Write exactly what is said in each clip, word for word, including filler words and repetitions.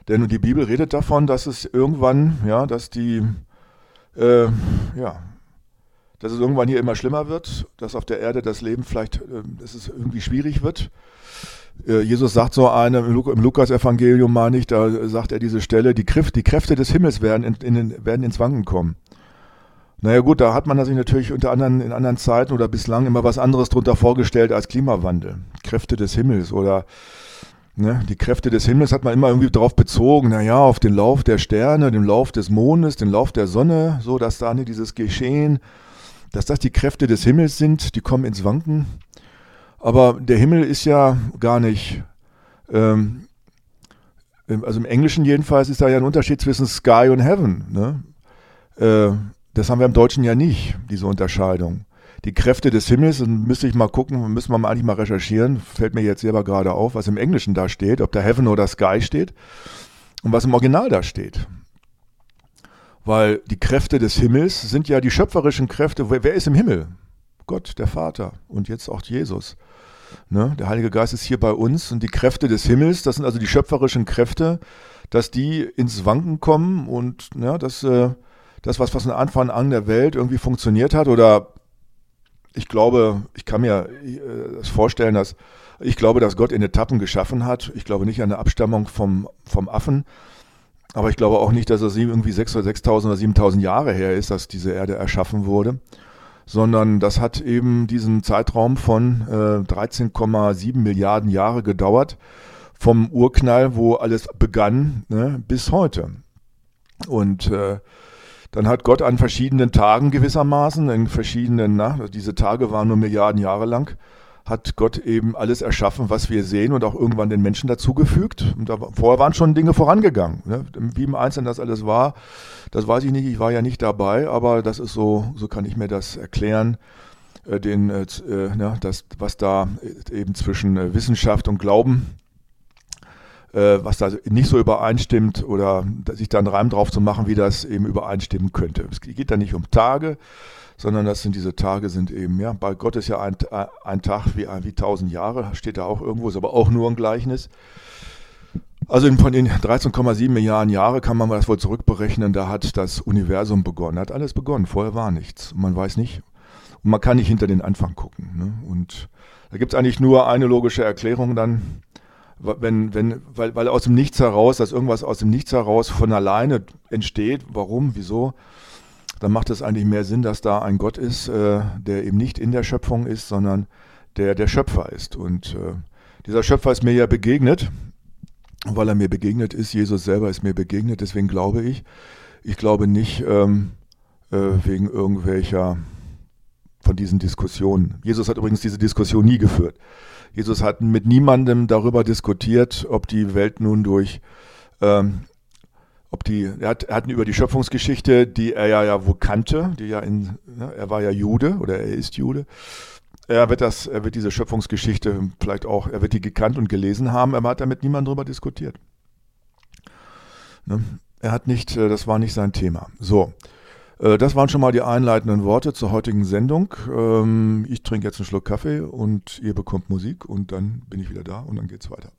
Denn die Bibel redet davon, dass es irgendwann, ja, dass die, äh, ja, dass es irgendwann hier immer schlimmer wird, dass auf der Erde das Leben vielleicht, äh, dass es irgendwie schwierig wird. Äh, Jesus sagt so eine, im, Luk- im Lukas-Evangelium meine ich, da sagt er diese Stelle, die, Kräf- die Kräfte des Himmels werden, in, in, den- werden ins Wanken kommen. Naja gut, da hat man sich natürlich unter anderen, in anderen Zeiten oder bislang immer was anderes drunter vorgestellt als Klimawandel. Kräfte des Himmels oder ne, die Kräfte des Himmels hat man immer irgendwie darauf bezogen, naja, auf den Lauf der Sterne, den Lauf des Mondes, den Lauf der Sonne, so dass da nicht dieses Geschehen, dass das die Kräfte des Himmels sind, die kommen ins Wanken. Aber der Himmel ist ja gar nicht, ähm, also im Englischen jedenfalls ist da ja ein Unterschied zwischen Sky und Heaven, ne? Äh, Das haben wir im Deutschen ja nicht, diese Unterscheidung. Die Kräfte des Himmels, und müsste ich mal gucken, müssen wir mal eigentlich mal recherchieren, fällt mir jetzt selber gerade auf, was im Englischen da steht, ob da Heaven oder Sky steht und was im Original da steht. Weil die Kräfte des Himmels sind ja die schöpferischen Kräfte. Wer, wer ist im Himmel? Gott, der Vater und jetzt auch Jesus. Ne? Der Heilige Geist ist hier bei uns und die Kräfte des Himmels, das sind also die schöpferischen Kräfte, dass die ins Wanken kommen und ja, dass äh, das, was, was von Anfang an der Welt irgendwie funktioniert hat, oder ich glaube, ich kann mir äh, das vorstellen, dass ich glaube, dass Gott in Etappen geschaffen hat. Ich glaube nicht an eine Abstammung vom, vom Affen, aber ich glaube auch nicht, dass es irgendwie sechs oder sechstausend oder siebentausend Jahre her ist, dass diese Erde erschaffen wurde, sondern das hat eben diesen Zeitraum von äh, dreizehn Komma sieben Milliarden Jahre gedauert, vom Urknall, wo alles begann, ne, bis heute. Und äh, dann hat Gott an verschiedenen Tagen gewissermaßen, in verschiedenen, na, diese Tage waren nur Milliarden Jahre lang, hat Gott eben alles erschaffen, was wir sehen und auch irgendwann den Menschen dazugefügt. Und da, vorher waren schon Dinge vorangegangen. Ne? Wie im Einzelnen das alles war, das weiß ich nicht, ich war ja nicht dabei, aber das ist so, so kann ich mir das erklären, äh, den, äh, ne, das, was da eben zwischen äh, Wissenschaft und Glauben, äh, was da nicht so übereinstimmt oder sich da einen Reim drauf zu machen, wie das eben übereinstimmen könnte. Es geht da nicht um Tage, sondern das sind diese Tage sind eben, ja, bei Gott ist ja ein, ein Tag wie, wie tausend Jahre, steht da auch irgendwo, ist aber auch nur ein Gleichnis. Also von den dreizehn Komma sieben Milliarden Jahre kann man das wohl zurückberechnen, da hat das Universum begonnen, hat alles begonnen, vorher war nichts, man weiß nicht und man kann nicht hinter den Anfang gucken. Ne? Und da gibt es eigentlich nur eine logische Erklärung dann, wenn, wenn, weil, weil aus dem Nichts heraus, dass irgendwas aus dem Nichts heraus von alleine entsteht, warum, wieso, dann macht es eigentlich mehr Sinn, dass da ein Gott ist, äh, der eben nicht in der Schöpfung ist, sondern der der Schöpfer ist. Und äh, dieser Schöpfer ist mir ja begegnet, weil er mir begegnet ist, Jesus selber ist mir begegnet, deswegen glaube ich, ich glaube nicht ähm, äh, wegen irgendwelcher von diesen Diskussionen. Jesus hat übrigens diese Diskussion nie geführt. Jesus hat mit niemandem darüber diskutiert, ob die Welt nun durch ähm, Ob die, er, hat, er hat über die Schöpfungsgeschichte, die er ja, ja wohl kannte, die ja in, ja, er war ja Jude oder er ist Jude. Er wird das, er wird diese Schöpfungsgeschichte vielleicht auch, er wird die gekannt und gelesen haben, aber hat da mit niemandem drüber diskutiert. Ne? Er hat nicht, das war nicht sein Thema. So, das waren schon mal die einleitenden Worte zur heutigen Sendung. Ich trinke jetzt einen Schluck Kaffee und ihr bekommt Musik und dann bin ich wieder da und dann geht's weiter.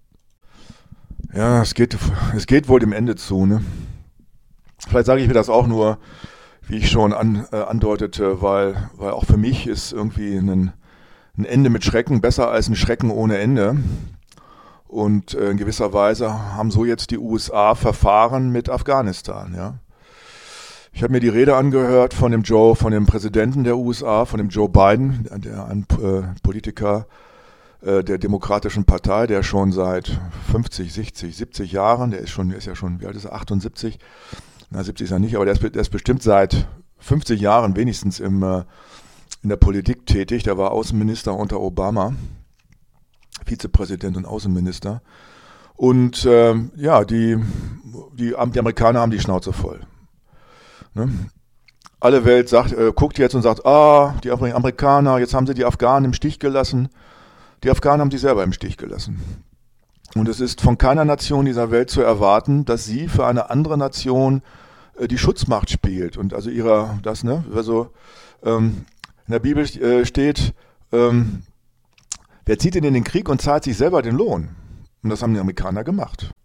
Ja, es geht, es geht wohl dem Ende zu, ne? Vielleicht sage ich mir das auch nur, wie ich schon an, äh, andeutete, weil, weil auch für mich ist irgendwie ein, ein Ende mit Schrecken besser als ein Schrecken ohne Ende. Und äh, in gewisser Weise haben so jetzt die U S A verfahren mit Afghanistan, ja. Ich habe mir die Rede angehört von dem Joe, von dem Präsidenten der U S A, von dem Joe Biden, der ein äh, Politiker der Demokratischen Partei, der schon seit fünfzig, sechzig, siebzig Jahren, der ist schon, der ist ja schon, wie alt ist er, achtundsiebzig? Na, siebzig ist er nicht, aber der ist, der ist bestimmt seit fünfzig Jahren wenigstens im, in der Politik tätig. Der war Außenminister unter Obama, Vizepräsident und Außenminister. Und äh, ja, die, die, die Amerikaner haben die Schnauze voll. Ne? Alle Welt sagt, äh, guckt jetzt und sagt, ah, die Amerikaner, jetzt haben sie die Afghanen im Stich gelassen. Die Afghanen haben sich selber im Stich gelassen. Und es ist von keiner Nation dieser Welt zu erwarten, dass sie für eine andere Nation äh, die Schutzmacht spielt. Und also ihrer, das, ne, also ähm, in der Bibel äh, steht, ähm, wer zieht denn in den Krieg und zahlt sich selber den Lohn? Und das haben die Amerikaner gemacht.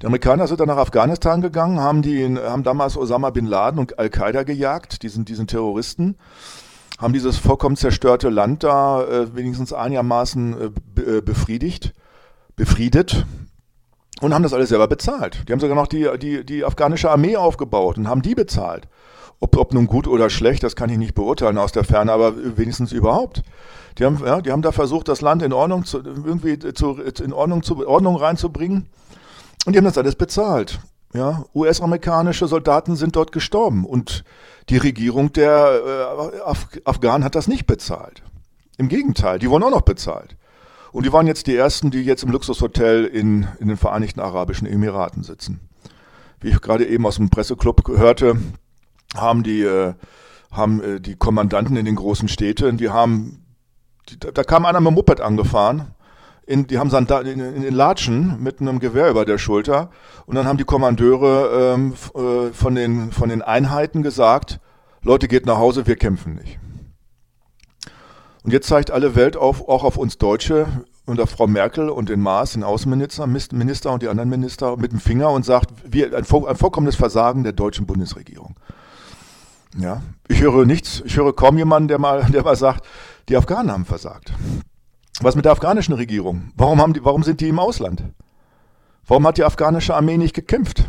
Die Amerikaner sind dann nach Afghanistan gegangen, haben, die, haben damals Osama Bin Laden und Al-Qaida gejagt, diesen, diesen Terroristen, haben dieses vollkommen zerstörte Land da äh, wenigstens einigermaßen äh, be, äh, befriedigt, befriedet und haben das alles selber bezahlt. Die haben sogar noch die, die, die afghanische Armee aufgebaut und haben die bezahlt. Ob, ob nun gut oder schlecht, das kann ich nicht beurteilen aus der Ferne, aber wenigstens überhaupt. Die haben, ja, die haben da versucht, das Land in Ordnung zu, irgendwie zu, in Ordnung, zu, Ordnung reinzubringen und die haben das alles bezahlt. Ja, U S-amerikanische Soldaten sind dort gestorben und die Regierung der äh, Af- Afghanen hat das nicht bezahlt. Im Gegenteil, die wurden auch noch bezahlt. Und die waren jetzt die Ersten, die jetzt im Luxushotel in, in den Vereinigten Arabischen Emiraten sitzen. Wie ich gerade eben aus dem Presseclub hörte, haben die, äh, haben äh, die Kommandanten in den großen Städten, die haben, die, da kam einer mit dem Moped angefahren, in, die haben Sanda- in, in den Latschen mit einem Gewehr über der Schulter und dann haben die Kommandeure ähm, f- äh, von, den, von den Einheiten gesagt, Leute, geht nach Hause, wir kämpfen nicht. Und jetzt zeigt alle Welt auf, auch auf uns Deutsche und auf Frau Merkel und den Maas, den Außenminister Minister und die anderen Minister mit dem Finger und sagt, wir, ein, ein vollkommenes Versagen der deutschen Bundesregierung. Ja, ich höre nichts, ich höre kaum jemanden, der mal, der mal sagt, die Afghanen haben versagt. Was mit der afghanischen Regierung? Warum haben die, warum sind die im Ausland? Warum hat die afghanische Armee nicht gekämpft?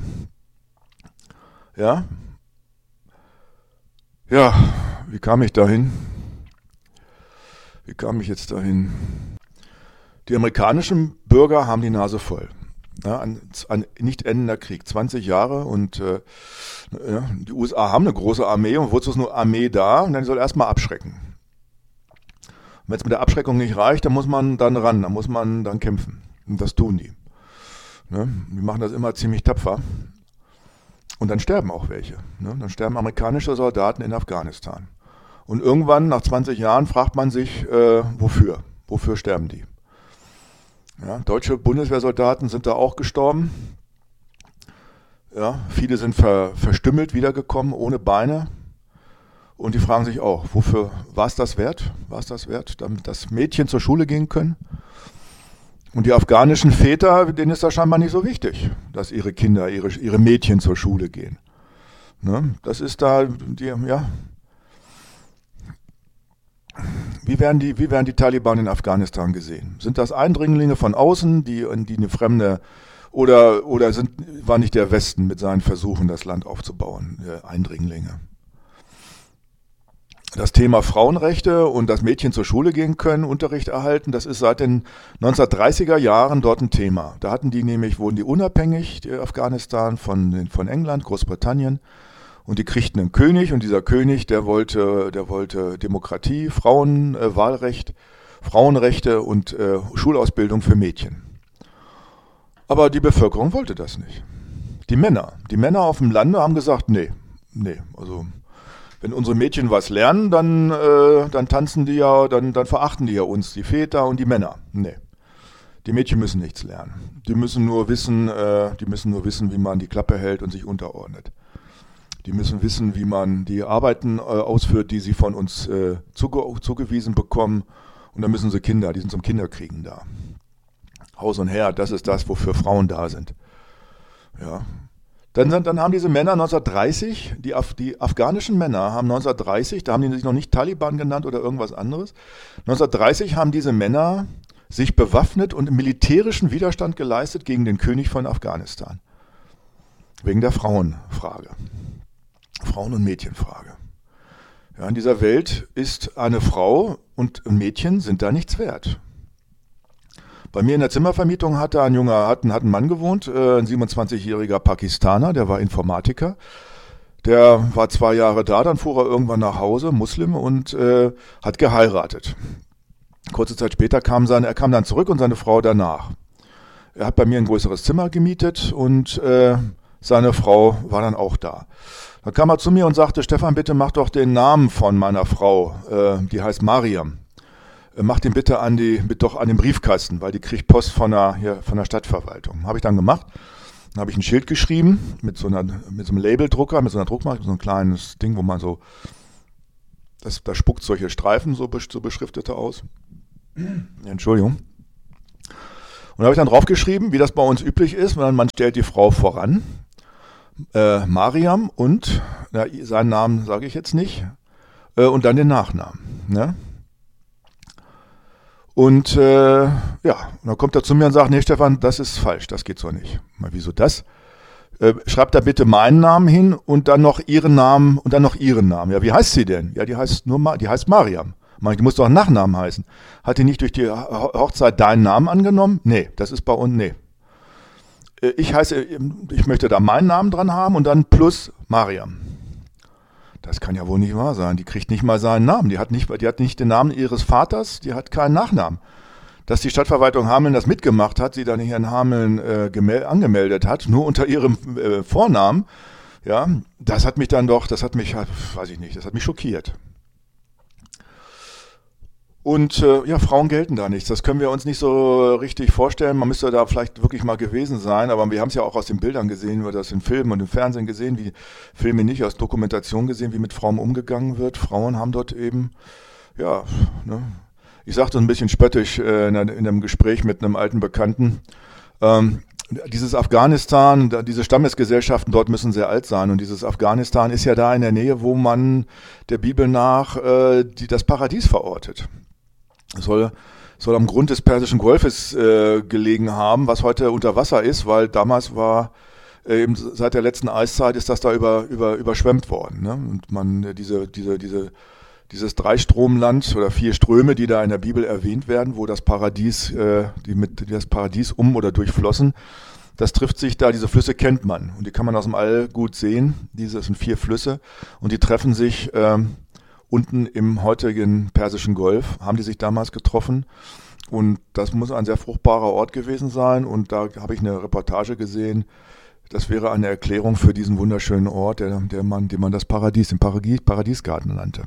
Ja, ja, wie kam ich dahin? Wie kam ich jetzt dahin? Die amerikanischen Bürger haben die Nase voll. Ja, ein, ein nicht endender Krieg, zwanzig Jahre und äh, ja, die U S A haben eine große Armee und wozu ist nur Armee da und dann soll erstmal abschrecken. Wenn es mit der Abschreckung nicht reicht, dann muss man dann ran, dann muss man dann kämpfen. Und das tun die. Ne? Die machen das immer ziemlich tapfer. Und dann sterben auch welche. Ne? Dann sterben amerikanische Soldaten in Afghanistan. Und irgendwann, nach zwanzig Jahren, fragt man sich, äh, wofür? Wofür sterben die? Ja, deutsche Bundeswehrsoldaten sind da auch gestorben. Ja, viele sind ver, verstümmelt wiedergekommen, ohne Beine. Und die fragen sich auch, wofür war es das wert? War es das wert, damit das Mädchen zur Schule gehen können? Und die afghanischen Väter, denen ist das scheinbar nicht so wichtig, dass ihre Kinder, ihre, ihre Mädchen zur Schule gehen. Ne? Das ist da, die, ja. Wie werden, die, wie werden die Taliban in Afghanistan gesehen? Sind das Eindringlinge von außen, die, die eine fremde, oder, oder sind, war nicht der Westen mit seinen Versuchen, das Land aufzubauen, Eindringlinge? Das Thema Frauenrechte und dass Mädchen zur Schule gehen können, Unterricht erhalten, das ist seit den neunzehnhundertdreißiger Jahren dort ein Thema. Da hatten die nämlich, wurden die unabhängig, die Afghanistan, von, von England, Großbritannien. Und die kriegten einen König und dieser König, der wollte, der wollte Demokratie, Frauen, äh, Wahlrecht, Frauenrechte und äh, Schulausbildung für Mädchen. Aber die Bevölkerung wollte das nicht. Die Männer, die Männer auf dem Lande haben gesagt, nee, nee, also wenn unsere Mädchen was lernen, dann, äh, dann tanzen die ja, dann, dann verachten die ja uns, die Väter und die Männer. Nee. Die Mädchen müssen nichts lernen. Die müssen nur wissen, äh, die müssen nur wissen, wie man die Klappe hält und sich unterordnet. Die müssen wissen, wie man die Arbeiten äh, ausführt, die sie von uns äh, zuge- zugewiesen bekommen. Und dann müssen sie Kinder, die sind zum Kinderkriegen da. Haus und Herd, das ist das, wofür Frauen da sind. Ja. Dann, sind, dann haben diese Männer neunzehnhundertdreißig, die, Af- die afghanischen Männer haben neunzehnhundertdreißig, da haben die sich noch nicht Taliban genannt oder irgendwas anderes, neunzehnhundertdreißig haben diese Männer sich bewaffnet und militärischen Widerstand geleistet gegen den König von Afghanistan. Wegen der Frauenfrage. Frauen- und Mädchenfrage. Ja, in dieser Welt ist eine Frau und ein Mädchen sind da nichts wert. Bei mir in der Zimmervermietung hatte ein junger, hat, hat ein Mann gewohnt, äh, ein siebenundzwanzigjähriger Pakistaner, der war Informatiker. Der war zwei Jahre da, dann fuhr er irgendwann nach Hause, Muslim, und äh, hat geheiratet. Kurze Zeit später kam seine, er kam dann zurück und seine Frau danach. Er hat bei mir ein größeres Zimmer gemietet und äh, seine Frau war dann auch da. Dann kam er zu mir und sagte, Stefan, bitte mach doch den Namen von meiner Frau, äh, die heißt Mariam. Mach den bitte an die, doch an den Briefkasten, weil die kriegt Post von der, hier, von der Stadtverwaltung. Habe ich dann gemacht. Dann habe ich ein Schild geschrieben mit so, einer, mit so einem Labeldrucker, mit so einer Druckmarke, mit so ein kleines Ding, wo man so, das, da spuckt solche Streifen, so, so beschriftete aus. Entschuldigung. Und da habe ich dann draufgeschrieben, wie das bei uns üblich ist, man, man stellt die Frau voran, äh, Mariam und, na, seinen Namen sage ich jetzt nicht, äh, und dann den Nachnamen. Ne? Und äh, ja, und dann kommt er zu mir und sagt, nee Stefan, das ist falsch, das geht so nicht. Mal, wieso das? Äh, schreibt da bitte meinen Namen hin und dann noch ihren Namen und dann noch ihren Namen. Ja, wie heißt sie denn? Ja, die heißt nur Ma- die heißt Mariam. Die muss doch einen Nachnamen heißen. Hat die nicht durch die Hochzeit deinen Namen angenommen? Nee, das ist bei uns, nee. Ich heiße, ich möchte da meinen Namen dran haben und dann plus Mariam. Das kann ja wohl nicht wahr sein. Die kriegt nicht mal seinen Namen. Die hat nicht, die hat nicht den Namen ihres Vaters, die hat keinen Nachnamen. Dass die Stadtverwaltung Hameln das mitgemacht hat, sie dann hier in Hameln äh, gemel- angemeldet hat, nur unter ihrem äh, Vornamen, ja, das hat mich dann doch, das hat mich, weiß ich nicht, das hat mich schockiert. Und äh, ja, Frauen gelten da nichts. Das können wir uns nicht so richtig vorstellen. Man müsste da vielleicht wirklich mal gewesen sein, aber wir haben es ja auch aus den Bildern gesehen, wir haben das in Filmen und im Fernsehen gesehen, wie Filme nicht, aus Dokumentation gesehen, wie mit Frauen umgegangen wird. Frauen haben dort eben, ja, ne, ich sagte ein bisschen spöttisch äh, in, in einem Gespräch mit einem alten Bekannten, ähm, dieses Afghanistan, da, diese Stammesgesellschaften dort müssen sehr alt sein und dieses Afghanistan ist ja da in der Nähe, wo man der Bibel nach äh, die, das Paradies verortet. Soll, soll am Grund des Persischen Golfes äh, gelegen haben, was heute unter Wasser ist, weil damals war, äh, eben seit der letzten Eiszeit ist das da über, über, überschwemmt worden. Ne? Und man äh, diese, diese, diese, dieses Dreistromland oder vier Ströme, die da in der Bibel erwähnt werden, wo das Paradies, äh, die mit die das Paradies um oder durchflossen, das trifft sich da, diese Flüsse kennt man und die kann man aus dem All gut sehen. Diese sind vier Flüsse und die treffen sich ähm, unten im heutigen Persischen Golf, haben die sich damals getroffen und das muss ein sehr fruchtbarer Ort gewesen sein und da habe ich eine Reportage gesehen, das wäre eine Erklärung für diesen wunderschönen Ort, der, der man, den man das Paradies, den Paradies, Paradiesgarten nannte.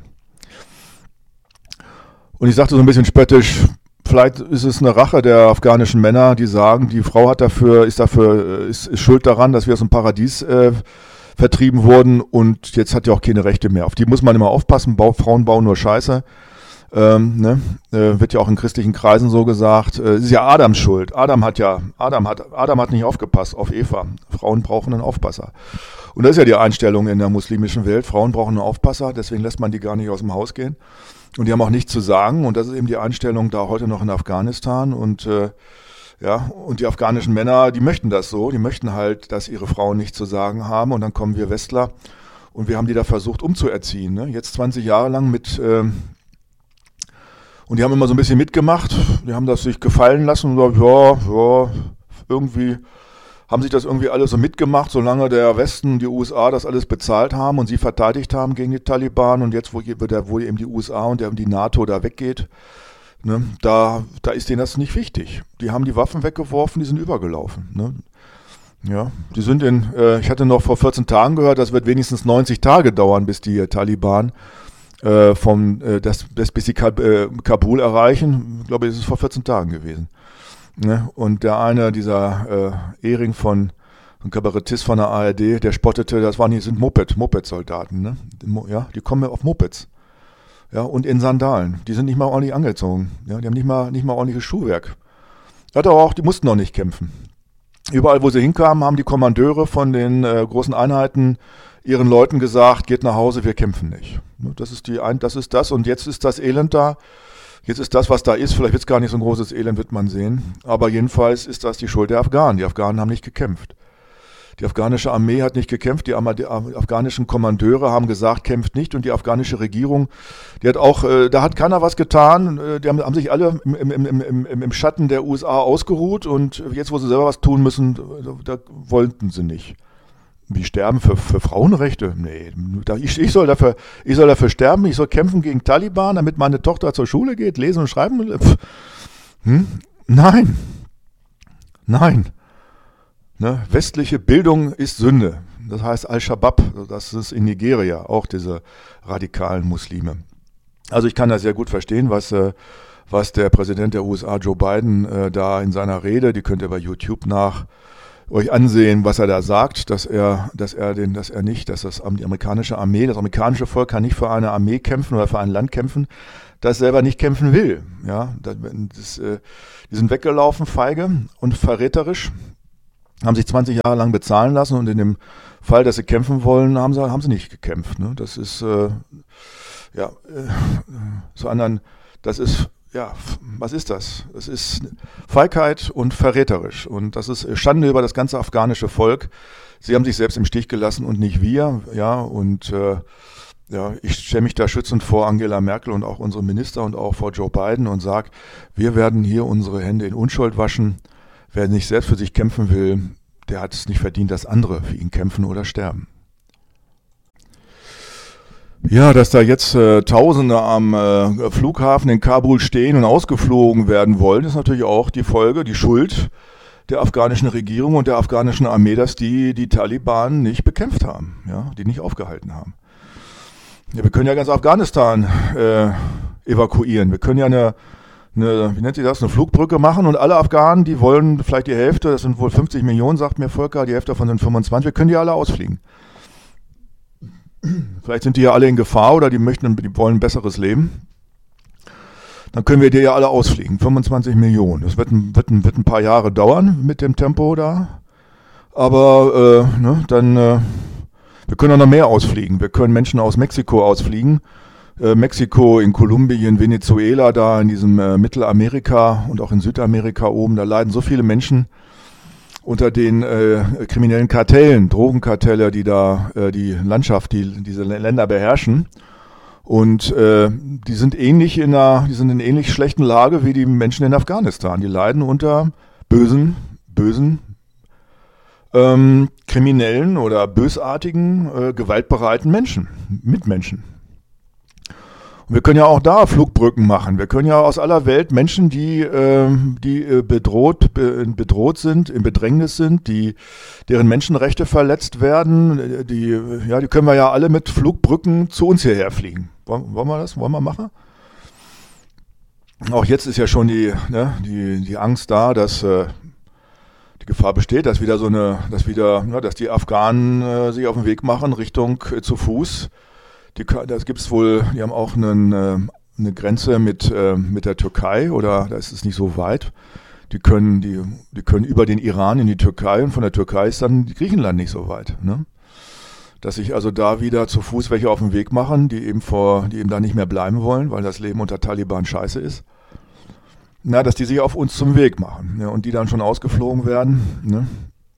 Und ich sagte so ein bisschen spöttisch, vielleicht ist es eine Rache der afghanischen Männer, die sagen, die Frau hat dafür, ist dafür, ist, ist schuld daran, dass wir aus dem Paradies äh, vertrieben wurden und jetzt hat die auch keine Rechte mehr. Auf die muss man immer aufpassen, Bau, Frauen bauen nur Scheiße. Ähm, ne? äh, wird ja auch in christlichen Kreisen so gesagt. Es äh, ist ja Adams Schuld. Adam hat ja, Adam hat, Adam hat nicht aufgepasst auf Eva. Frauen brauchen einen Aufpasser. Und das ist ja die Einstellung in der muslimischen Welt. Frauen brauchen einen Aufpasser, deswegen lässt man die gar nicht aus dem Haus gehen. Und die haben auch nichts zu sagen. Und das ist eben die Einstellung da heute noch in Afghanistan. Und äh, ja, und die afghanischen Männer, die möchten das so. Die möchten halt, dass ihre Frauen nichts zu sagen haben. Und dann kommen wir Westler und wir haben die da versucht umzuerziehen. Ne? Jetzt zwanzig Jahre lang mit äh, und die haben immer so ein bisschen mitgemacht, die haben das sich gefallen lassen und gesagt, ja, ja, irgendwie haben sich das irgendwie alles so mitgemacht, solange der Westen, die U S A das alles bezahlt haben und sie verteidigt haben gegen die Taliban und jetzt, wo, wo eben die U S A und die NATO da weggeht, ne, da, da ist denen das nicht wichtig. Die haben die Waffen weggeworfen, die sind übergelaufen. Ne. Ja, die sind in, äh, ich hatte noch vor vierzehn Tagen gehört, das wird wenigstens neunzig Tage dauern, bis die Taliban Äh, vom, äh, das, das bis sie Kab- äh, Kabul erreichen, ich glaube, es ist vor vierzehn Tagen gewesen. Ne? Und der eine, dieser äh, Ehring von, ein Kabarettist von der A R D, der spottete, das waren die sind Moped, Moped-Soldaten, ne? Die, ja, die kommen auf Mopeds. Ja, und in Sandalen. Die sind nicht mal ordentlich angezogen. Ja, die haben nicht mal, nicht mal ordentliches Schuhwerk. Hat aber auch, die mussten noch nicht kämpfen. Überall, wo sie hinkamen, haben die Kommandeure von den äh, großen Einheiten ihren Leuten gesagt, geht nach Hause, wir kämpfen nicht. Das ist die, das ist das und jetzt ist das Elend da. Jetzt ist das, was da ist, vielleicht wird es gar nicht so ein großes Elend, wird man sehen. Aber jedenfalls ist das die Schuld der Afghanen. Die Afghanen haben nicht gekämpft. Die afghanische Armee hat nicht gekämpft, die, die afghanischen Kommandeure haben gesagt, kämpft nicht und die afghanische Regierung, die hat auch, äh, da hat keiner was getan, äh, die haben, haben sich alle im, im, im, im, im Schatten der U S A ausgeruht und jetzt, wo sie selber was tun müssen, da, da wollten sie nicht. Wie sterben für, für Frauenrechte? Nee, ich, ich, soll dafür, ich soll dafür sterben, ich soll kämpfen gegen Taliban, damit meine Tochter zur Schule geht, lesen und schreiben. Hm? Nein, nein. Ne? Westliche Bildung ist Sünde. Das heißt Al-Shabaab, das ist in Nigeria, auch diese radikalen Muslime. Also ich kann das sehr gut verstehen, was, äh, was der Präsident der U S A, Joe Biden, äh, da in seiner Rede, die könnt ihr bei YouTube nach euch ansehen, was er da sagt, dass er, dass er den, dass er nicht, dass das die amerikanische Armee, das amerikanische Volk kann nicht für eine Armee kämpfen oder für ein Land kämpfen, das selber nicht kämpfen will. Ja, das, das, die sind weggelaufen, feige und verräterisch, haben sich zwanzig Jahre lang bezahlen lassen und in dem Fall, dass sie kämpfen wollen, haben sie, haben sie nicht gekämpft. Ne? Das ist äh, ja äh, zu anderen, das ist ja, was ist das? Das ist Feigheit und verräterisch. Und das ist Schande über das ganze afghanische Volk. Sie haben sich selbst im Stich gelassen und nicht wir. Ja, und äh, ja, ich stelle mich da schützend vor Angela Merkel und auch unsere Minister und auch vor Joe Biden und sage, wir werden hier unsere Hände in Unschuld waschen. Wer nicht selbst für sich kämpfen will, der hat es nicht verdient, dass andere für ihn kämpfen oder sterben. Ja, dass da jetzt äh, Tausende am äh, Flughafen in Kabul stehen und ausgeflogen werden wollen, ist natürlich auch die Folge, die Schuld der afghanischen Regierung und der afghanischen Armee, dass die die Taliban nicht bekämpft haben, ja, die nicht aufgehalten haben. Ja, wir können ja ganz Afghanistan äh, evakuieren. Wir können ja eine, eine, wie nennt sich das, eine Flugbrücke machen und alle Afghanen, die wollen vielleicht die Hälfte, das sind wohl fünfzig Millionen, sagt mir Volker, die Hälfte davon sind fünfundzwanzig, wir können die alle ausfliegen. Vielleicht sind die ja alle in Gefahr oder die möchten, die wollen ein besseres Leben. Dann können wir die ja alle ausfliegen. fünfundzwanzig Millionen. Das wird ein, wird ein, wird ein paar Jahre dauern mit dem Tempo da. Aber äh, ne, dann, äh, wir können auch noch mehr ausfliegen. Wir können Menschen aus Mexiko ausfliegen. Äh, Mexiko, in Kolumbien, Venezuela, da in diesem äh, Mittelamerika und auch in Südamerika oben, da leiden so viele Menschen unter den äh, kriminellen Kartellen, Drogenkartelle, die da äh, die Landschaft, die diese Länder beherrschen. Und äh, die sind ähnlich in einer, die sind in ähnlich schlechten Lage wie die Menschen in Afghanistan. Die leiden unter bösen, bösen ähm, kriminellen oder bösartigen, äh, gewaltbereiten Menschen, Mitmenschen. Und wir können ja auch da Flugbrücken machen. Wir können ja aus aller Welt Menschen, die, äh, die äh, bedroht, be, bedroht sind, in Bedrängnis sind, die, deren Menschenrechte verletzt werden, die, ja, die können wir ja alle mit Flugbrücken zu uns hierher fliegen. Wollen, wollen wir das? Wollen wir machen? Auch jetzt ist ja schon die, ne, die, die Angst da, dass äh, die Gefahr besteht, dass wieder so eine, dass wieder, ja, dass die Afghanen äh, sich auf den Weg machen Richtung äh, zu Fuß. Die, das gibt's wohl, die haben auch einen, äh, eine Grenze mit, äh, mit der Türkei oder da ist es nicht so weit. Die können, die, die können über den Iran in die Türkei und von der Türkei ist dann Griechenland nicht so weit. Ne? Dass sich also da wieder zu Fuß welche auf den Weg machen, die eben vor, die eben da nicht mehr bleiben wollen, weil das Leben unter Taliban scheiße ist. Na, dass die sich auf uns zum Weg machen, ne? Und die dann schon ausgeflogen werden. Ne?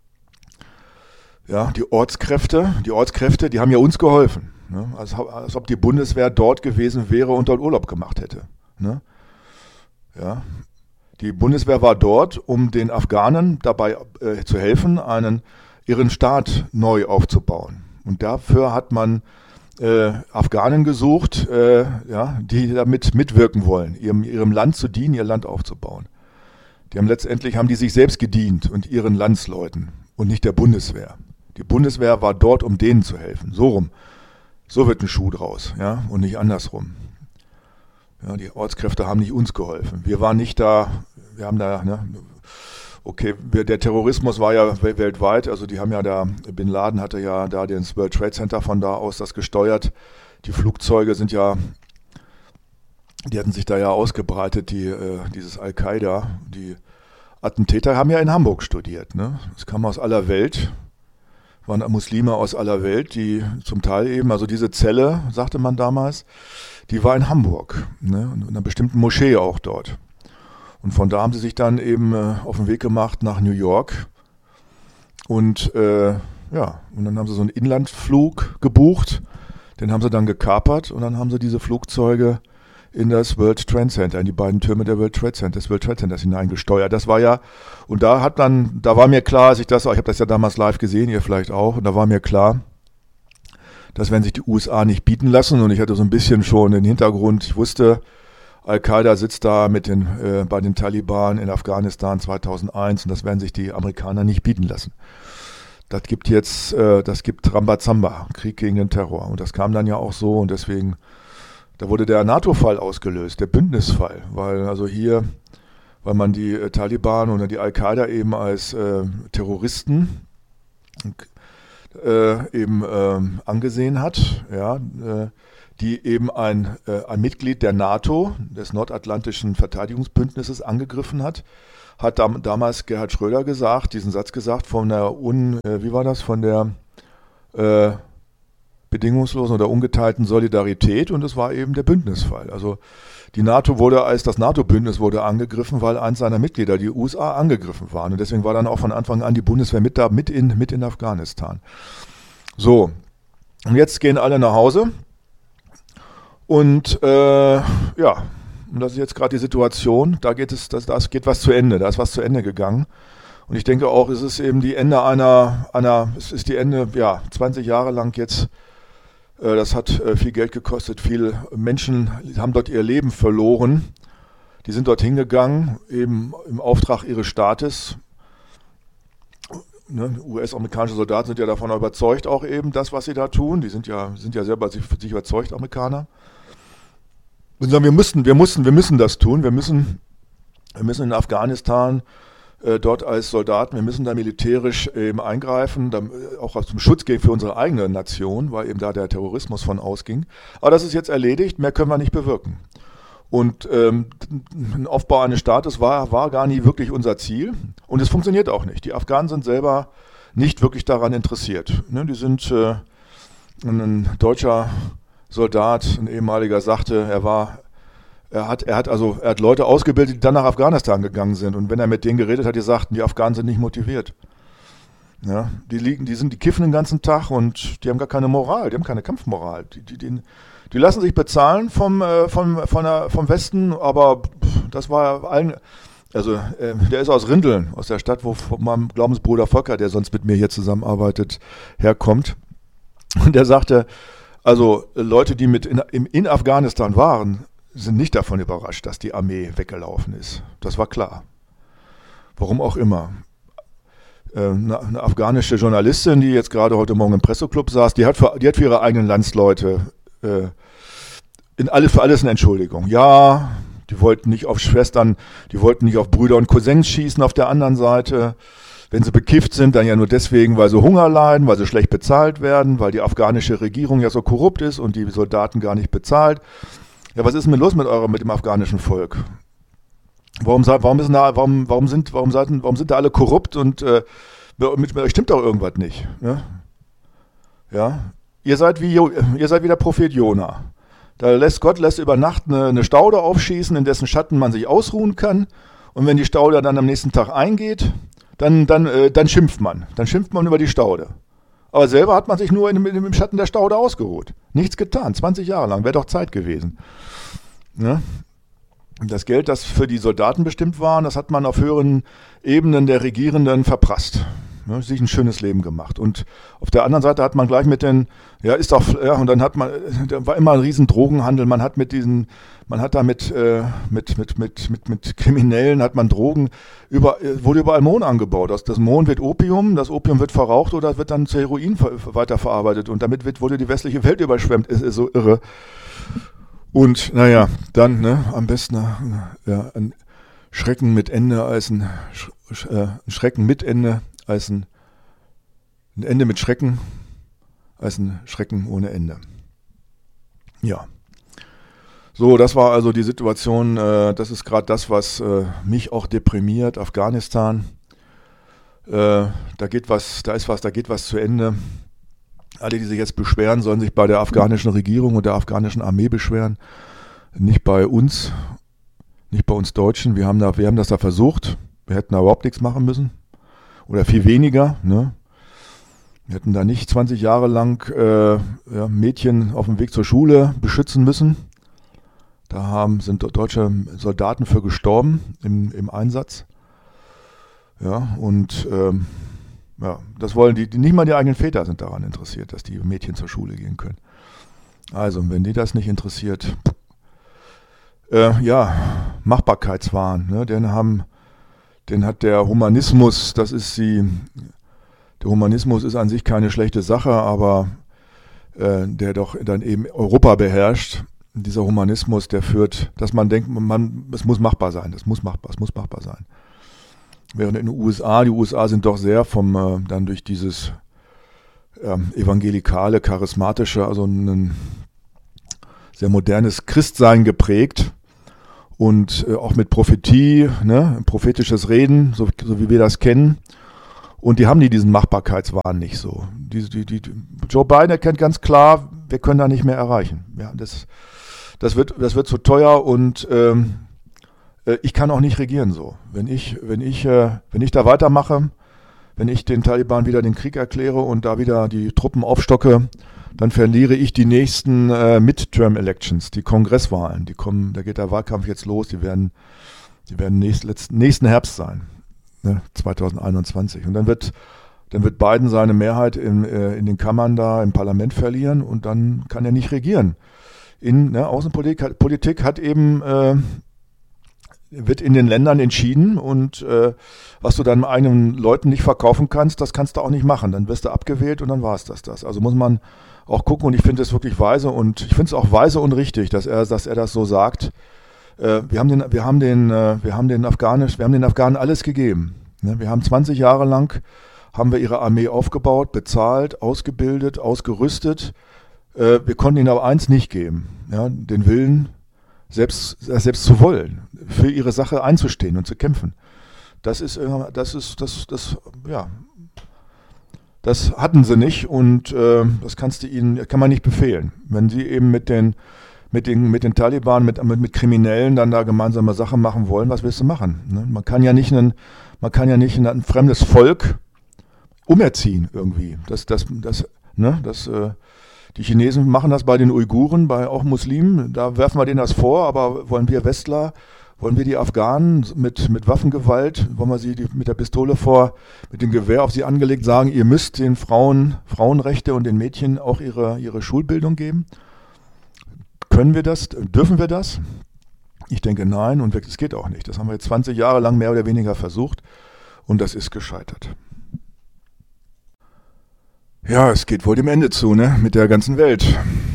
Ja, die Ortskräfte, die Ortskräfte, die haben ja uns geholfen. Ne? Als, als ob die Bundeswehr dort gewesen wäre und dort Urlaub gemacht hätte. Ne? Ja. Die Bundeswehr war dort, um den Afghanen dabei äh, zu helfen, einen, ihren Staat neu aufzubauen. Und dafür hat man äh, Afghanen gesucht, äh, ja, die damit mitwirken wollen, ihrem, ihrem Land zu dienen, ihr Land aufzubauen. Die haben letztendlich haben die sich selbst gedient und ihren Landsleuten und nicht der Bundeswehr. Die Bundeswehr war dort, um denen zu helfen. So rum. So wird ein Schuh draus, ja, und nicht andersrum. Ja, die Ortskräfte haben nicht uns geholfen. Wir waren nicht da, wir haben da, ne, okay, wir, der Terrorismus war ja weltweit, also die haben ja da, Bin Laden hatte ja da das World Trade Center von da aus das gesteuert. Die Flugzeuge sind ja, die hatten sich da ja ausgebreitet, die, äh, dieses Al-Qaida. Die Attentäter haben ja in Hamburg studiert, ne? Es kam aus aller Welt. Waren Muslime aus aller Welt, die zum Teil eben, also diese Zelle, sagte man damals, die war in Hamburg, ne, in einer bestimmten Moschee auch dort. Und von da haben sie sich dann eben äh, auf den Weg gemacht nach New York. Und äh, ja, und dann haben sie so einen Inlandflug gebucht, den haben sie dann gekapert und dann haben sie diese Flugzeuge in das World Trade Center, in die beiden Türme der World Trade Center, des World Trade Centers hineingesteuert. Das war ja, und da hat dann, da war mir klar, als ich das, ich habe das ja damals live gesehen, ihr vielleicht auch, und da war mir klar, dass wenn sich die U S A nicht bieten lassen, und ich hatte so ein bisschen schon den Hintergrund, ich wusste, Al-Qaida sitzt da mit den, äh, bei den Taliban in Afghanistan zweitausendeins und das werden sich die Amerikaner nicht bieten lassen. Das gibt jetzt, äh, das gibt Rambazamba, Krieg gegen den Terror. Und das kam dann ja auch so und deswegen, da wurde der NATO-Fall ausgelöst, der Bündnisfall, weil also hier, weil man die äh, Taliban oder die Al-Qaida eben als äh, Terroristen äh, eben äh, angesehen hat, ja, äh, die eben ein, äh, ein Mitglied der NATO, des Nordatlantischen Verteidigungsbündnisses, angegriffen hat, hat dam- damals Gerhard Schröder gesagt, diesen Satz gesagt, von der Un, äh, wie war das, von der äh, bedingungslosen oder ungeteilten Solidarität, und es war eben der Bündnisfall. Also die NATO wurde als das NATO-Bündnis wurde angegriffen, weil eins seiner Mitglieder, die U S A, angegriffen waren. Und deswegen war dann auch von Anfang an die Bundeswehr mit da, mit in, mit in Afghanistan. So, und jetzt gehen alle nach Hause. Und äh, ja, und das ist jetzt gerade die Situation, da geht es, das, das geht was zu Ende, da ist was zu Ende gegangen. Und ich denke auch, es ist eben die Ende einer, einer, es ist die Ende, ja, zwanzig Jahre lang jetzt. Das hat viel Geld gekostet, viele Menschen haben dort ihr Leben verloren. Die sind dort hingegangen, eben im Auftrag ihres Staates. Ne, U S-amerikanische Soldaten sind ja davon überzeugt auch eben, das, was sie da tun. Die sind ja, sind ja selber sich, sich überzeugt, Amerikaner. Und sagen, wir müssen, wir müssen, wir müssen das tun. Wir müssen, wir müssen in Afghanistan äh, dort als Soldaten, wir müssen da militärisch eben eingreifen, da, auch zum Schutz gegen für unsere eigene Nation, weil eben da der Terrorismus von ausging. Aber das ist jetzt erledigt, mehr können wir nicht bewirken. Und ähm, ein Aufbau eines Staates war, war gar nie wirklich unser Ziel. Und es funktioniert auch nicht. Die Afghanen sind selber nicht wirklich daran interessiert. Ne, die sind, äh, ein deutscher Soldat, ein ehemaliger, sagte, er war, er hat, er hat also, er hat Leute ausgebildet, die dann nach Afghanistan gegangen sind. Und wenn er mit denen geredet hat, die sagten, die Afghanen sind nicht motiviert. Ja, die liegen, die sind, die kiffen den ganzen Tag und die haben gar keine Moral, die haben keine Kampfmoral. Die, die, die, die lassen sich bezahlen vom, äh, vom, von der, vom Westen, aber das war allen, also äh, der ist aus Rindeln, aus der Stadt, wo mein Glaubensbruder Volker, der sonst mit mir hier zusammenarbeitet, herkommt. Und der sagte, also Leute, die mit in, in Afghanistan waren, sind nicht davon überrascht, dass die Armee weggelaufen ist. Das war klar. Warum auch immer. Eine, eine afghanische Journalistin, die jetzt gerade heute Morgen im Presseclub saß, die hat für, die hat für ihre eigenen Landsleute äh, in alle, für alles eine Entschuldigung. Ja, die wollten nicht auf Schwestern, die wollten nicht auf Brüder und Cousins schießen auf der anderen Seite. Wenn sie bekifft sind, dann ja nur deswegen, weil sie Hunger leiden, weil sie schlecht bezahlt werden, weil die afghanische Regierung ja so korrupt ist und die Soldaten gar nicht bezahlt. Ja, was ist denn los mit eurem, mit dem afghanischen Volk? Warum, warum, ist da, warum, warum, sind, warum, seid, warum sind da alle korrupt und äh, mit, mit euch stimmt doch irgendwas nicht? Ne? Ja? Ihr seid wie, ihr seid wie der Prophet Jona. Da lässt Gott lässt über Nacht eine, eine Staude aufschießen, in dessen Schatten man sich ausruhen kann. Und wenn die Staude dann am nächsten Tag eingeht, dann, dann, äh, dann schimpft man. Dann schimpft man über die Staude. Aber selber hat man sich nur in, in, im Schatten der Staude ausgeruht. Nichts getan, zwanzig Jahre lang, wäre doch Zeit gewesen. Ne? Das Geld, das für die Soldaten bestimmt war, das hat man auf höheren Ebenen der Regierenden verprasst. Ne? Sich ein schönes Leben gemacht. Und auf der anderen Seite hat man gleich mit den, ja, ist doch, ja, und dann hat man, da war immer ein riesen Drogenhandel, man hat mit diesen, man hat da mit, äh, mit, mit, mit, mit, mit Kriminellen, hat man Drogen, über, wurde überall Mohn angebaut. Aus das Mohn wird Opium, das Opium wird verraucht oder wird dann zu Heroin ver- weiterverarbeitet und damit wird, wurde die westliche Welt überschwemmt. Ist, ist so irre. Und naja, dann ne, am besten ja, ein Schrecken mit Ende als ein, Sch- äh, ein Schrecken mit Ende als ein, ein Ende mit Schrecken als ein Schrecken ohne Ende. Ja. So, das war also die Situation, äh, das ist gerade das, was äh, mich auch deprimiert, Afghanistan. Äh, da geht was, da ist was, da geht was zu Ende. Alle, die sich jetzt beschweren, sollen sich bei der afghanischen Regierung und der afghanischen Armee beschweren. Nicht bei uns, nicht bei uns Deutschen. Wir haben, da, wir haben das da versucht. Wir hätten da überhaupt nichts machen müssen. Oder viel weniger. Ne? Wir hätten da nicht zwanzig Jahre lang äh, ja, Mädchen auf dem Weg zur Schule beschützen müssen. Da haben, sind deutsche Soldaten für gestorben im, im Einsatz. Ja, und ähm, ja, das wollen die, die, nicht mal die eigenen Väter sind daran interessiert, dass die Mädchen zur Schule gehen können. Also, wenn die das nicht interessiert, äh, ja, Machbarkeitswahn, ne, den haben, den hat der Humanismus, das ist sie, der Humanismus ist an sich keine schlechte Sache, aber äh, der doch dann eben Europa beherrscht, dieser Humanismus, der führt, dass man denkt, man, es muss machbar sein, das muss machbar, es muss machbar sein. Während in den U S A, die U S A sind doch sehr vom, äh, dann durch dieses ähm, evangelikale, charismatische, also ein sehr modernes Christsein geprägt und äh, auch mit Prophetie, ne, prophetisches Reden, so, so wie wir das kennen. Und die haben die diesen Machbarkeitswahn nicht so. Die, die, die, Joe Biden erkennt ganz klar, wir können da nicht mehr erreichen. Ja, das, das, wird, das wird zu teuer und ähm, äh, ich kann auch nicht regieren so. Wenn ich, wenn, ich, äh, wenn ich da weitermache, wenn ich den Taliban wieder den Krieg erkläre und da wieder die Truppen aufstocke, dann verliere ich die nächsten äh, Midterm-Elections, die Kongresswahlen. Die kommen, da geht der Wahlkampf jetzt los, die werden, die werden nächst, letzten, nächsten Herbst sein. Ne, zwanzig einundzwanzig. Und dann wird, dann wird Biden seine Mehrheit in, äh, in den Kammern da im Parlament verlieren und dann kann er nicht regieren. In, ne, Außenpolitik hat, Politik hat eben, äh, wird in den Ländern entschieden und äh, was du deinen eigenen Leuten nicht verkaufen kannst, das kannst du auch nicht machen. Dann wirst du abgewählt und dann war es das, das. Also muss man auch gucken und ich finde es wirklich weise und ich finde es auch weise und richtig, dass er, dass er das so sagt. Wir haben den, wir haben den, wir haben den Afghanisch, wir haben den Afghanen alles gegeben. Wir haben zwanzig Jahre lang haben wir ihre Armee aufgebaut, bezahlt, ausgebildet, ausgerüstet. Wir konnten ihnen aber eins nicht geben, ja, den Willen, selbst, selbst zu wollen, für ihre Sache einzustehen und zu kämpfen. Das ist, das ist, das, das, ja, das hatten sie nicht und äh, das kannst du ihnen, kann man nicht befehlen. Wenn sie eben mit den mit den, mit den Taliban, mit, mit, mit Kriminellen dann da gemeinsame Sachen machen wollen, was willst du machen? Ne? Man kann ja nicht, einen, man kann ja nicht ein, ein fremdes Volk umerziehen irgendwie. Das, das, das, ne? das, äh, die Chinesen machen das bei den Uiguren, bei auch Muslimen, da werfen wir denen das vor, aber wollen wir Westler, wollen wir die Afghanen mit, mit Waffengewalt, wollen wir sie die, mit der Pistole vor, mit dem Gewehr auf sie angelegt sagen, ihr müsst den Frauen Frauenrechte und den Mädchen auch ihre, ihre Schulbildung geben? Können wir das? Dürfen wir das? Ich denke nein und es geht auch nicht. Das haben wir jetzt zwanzig Jahre lang mehr oder weniger versucht und das ist gescheitert. Ja, es geht wohl dem Ende zu, ne? Mit der ganzen Welt.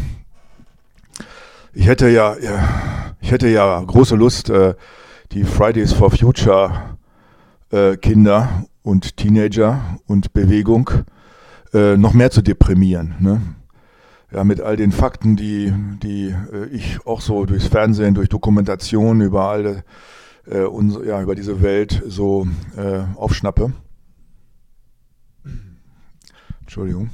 Ich hätte ja, ja ich hätte ja große Lust, äh, die Fridays for Future äh, Kinder und Teenager und Bewegung äh, noch mehr zu deprimieren, ne? Ja, mit all den Fakten, die, die äh, ich auch so durchs Fernsehen, durch Dokumentation über alle, äh, uns, ja, über diese Welt so äh, aufschnappe. Entschuldigung.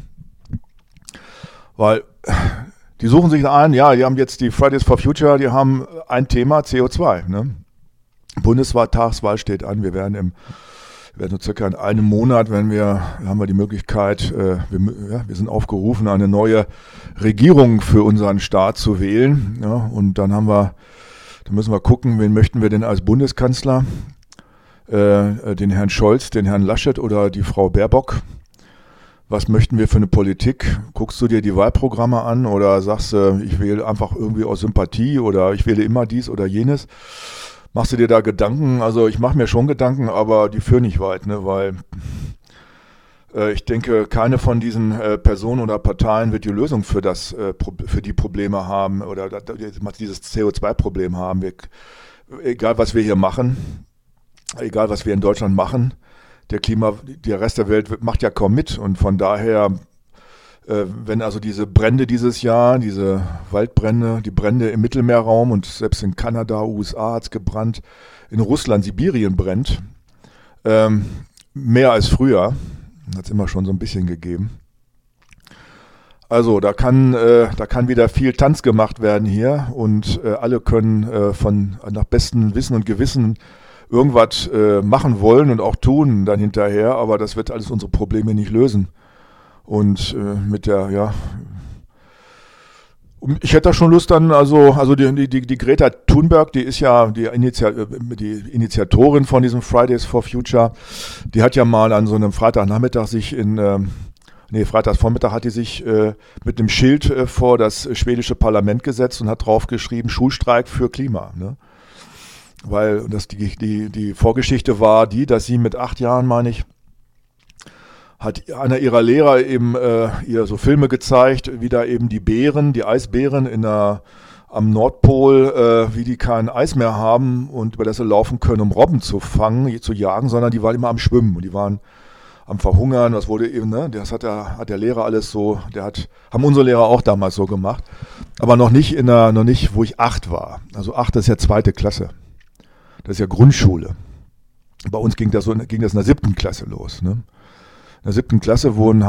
Weil die suchen sich ein, ja, die haben jetzt die Fridays for Future, die haben ein Thema, C O zwei. Ne? Bundestagswahl steht an, wir werden im Wir werden so circa in einem Monat, wenn wir, haben wir die Möglichkeit, äh, wir, ja, wir sind aufgerufen, eine neue Regierung für unseren Staat zu wählen. Ja, und dann haben wir, dann müssen wir gucken, wen möchten wir denn als Bundeskanzler? Äh, den Herrn Scholz, den Herrn Laschet oder die Frau Baerbock? Was möchten wir für eine Politik? Guckst du dir die Wahlprogramme an oder sagst du, ich wähle einfach irgendwie aus Sympathie oder ich wähle immer dies oder jenes? Machst du dir da Gedanken? Also ich mache mir schon Gedanken, aber die führen nicht weit, ne? Weil äh, ich denke, keine von diesen äh, Personen oder Parteien wird die Lösung für das, äh, für die Probleme haben oder dieses C O zwei Problem haben. Wir, egal was wir hier machen, egal was wir in Deutschland machen, der Klima, der Rest der Welt macht ja kaum mit und von daher, äh, wenn also diese Brände dieses Jahr, diese Waldbrände, die Brände im Mittelmeerraum und selbst in Kanada, U S A hat es gebrannt, in Russland, Sibirien brennt, ähm, mehr als früher, hat es immer schon so ein bisschen gegeben. Also da kann, äh, da kann wieder viel Tanz gemacht werden hier und äh, alle können äh, von nach bestem Wissen und Gewissen irgendwas äh, machen wollen und auch tun dann hinterher, aber das wird alles unsere Probleme nicht lösen. Und äh, mit der, ja, ich hätte da schon Lust dann, also, also die, die, die Greta Thunberg, die ist ja die, Initial, die Initiatorin von diesem Fridays for Future, die hat ja mal an so einem Freitagnachmittag sich in, äh, nee, Freitagsvormittag hat die sich äh, mit einem Schild äh, vor das schwedische Parlament gesetzt und hat draufgeschrieben, Schulstreik für Klima, ne? Weil das die, die, die Vorgeschichte war die, dass sie mit acht Jahren, meine ich, hat einer ihrer Lehrer eben äh, ihr so Filme gezeigt, wie da eben die Bären, die Eisbären in einer, am Nordpol, äh, wie die kein Eis mehr haben und über das sie laufen können, um Robben zu fangen, zu jagen, sondern die waren immer am Schwimmen und die waren am Verhungern. Das wurde eben, ne, das hat der, hat der Lehrer alles so, der hat, haben unsere Lehrer auch damals so gemacht, aber noch nicht in der, noch nicht, wo ich acht war. Also acht ist ja zweite Klasse. Das ist ja Grundschule. Bei uns ging das so, ging das in der siebten Klasse los, ne? In der siebten Klasse wurden